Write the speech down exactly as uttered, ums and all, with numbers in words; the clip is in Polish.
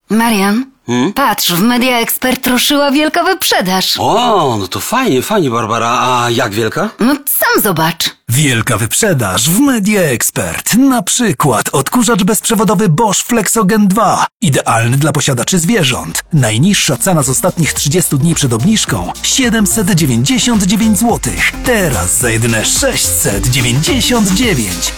Marian, Hmm? patrz, w Media Expert ruszyła wielka wyprzedaż. O, no to fajnie, fajnie, Barbara. A jak wielka? No sam zobacz. Wielka wyprzedaż w Media Expert. Na przykład odkurzacz bezprzewodowy Bosch Flexogen dwa. Idealny dla posiadaczy zwierząt. Najniższa cena z ostatnich trzydziestu dni przed obniżką siedemset dziewięćdziesiąt dziewięć złotych. Teraz za jedyne sześćset dziewięćdziesiąt dziewięć.